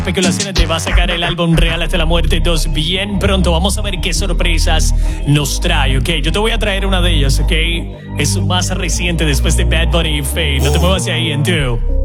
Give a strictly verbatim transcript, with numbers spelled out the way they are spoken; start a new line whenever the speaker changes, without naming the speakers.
especulaciones de va a sacar el álbum Real hasta la Muerte dos bien pronto. Vamos a ver qué sorpresas nos trae, ¿ok? Yo te voy a traer una de ellas, ¿ok? Es su más reciente después de Bad Bunny y Faye. No te muevas de ahí en two.